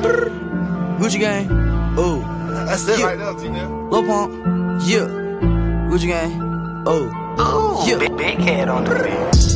Gucci gang, oh. That's it right there, T-Nell. Lil Pump, yeah. Gucci gang, oh. Ooh, Yeah. big head on the beat.